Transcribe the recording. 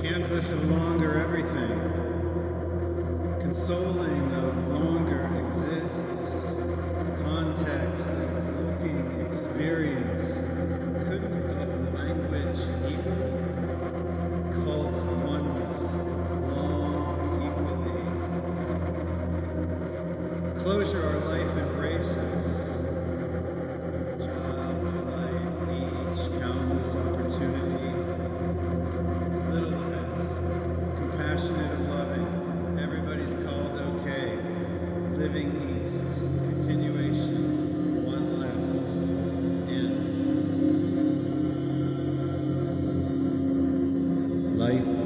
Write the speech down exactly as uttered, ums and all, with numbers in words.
Canvas of longer everything. Consoling of longer exists. Context of looking experience. Couldn't of language equal. Cult oneness. Long equally. Closure our life embraces. Job, life, each countless opportunity. Little events. Compassionate and loving. Everybody's called okay. Living east. Continuation. One left. End. Life